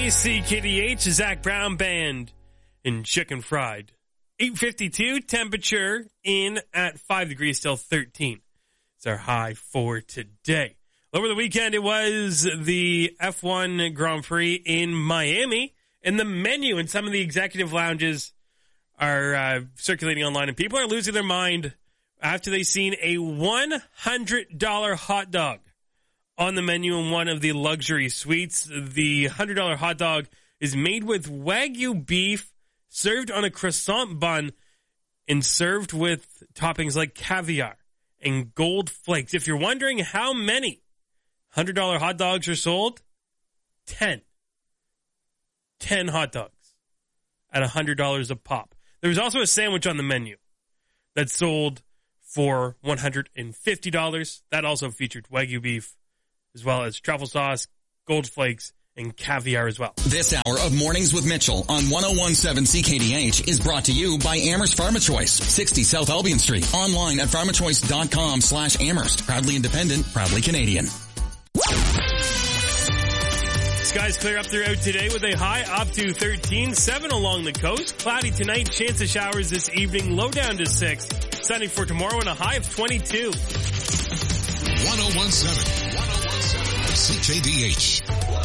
CKDH, Zach Brown Band, and Chicken Fried. 8:52, temperature in at 5 degrees, still 13. It's our high for today. Over the weekend, it was the F1 Grand Prix in Miami, and the menu in some of the executive lounges are circulating online, and people are losing their mind after they've seen a $100 hot dog on the menu in one of the luxury suites. The $100 hot dog is made with Wagyu beef, served on a croissant bun, and served with toppings like caviar and gold flakes. If you're wondering how many $100 hot dogs are sold, 10. 10 hot dogs at $100 a pop. There was also a sandwich on the menu that sold for $150. That also featured Wagyu beef, as well as truffle sauce, gold flakes, and caviar as well. This hour of Mornings with Mitchell on 101.7 CKDH is brought to you by Amherst Pharmachoice, 60 South Albion Street. Online at pharmachoice.com/Amherst. Proudly independent, proudly Canadian. Skies clear up throughout today with a high up to 13, 7 along the coast. Cloudy tonight, chance of showers this evening, low down to 6. Sunny for tomorrow and a high of 22. 101.7 CKDH.